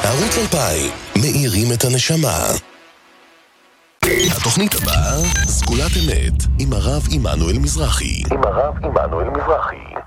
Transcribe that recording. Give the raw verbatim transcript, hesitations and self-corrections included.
ערוץ אלפיים, מאירים את הנשמה. התוכנית הבאה, סגולת אמת, עם הרב עמנואל מזרחי. עם הרב עמנואל מזרחי.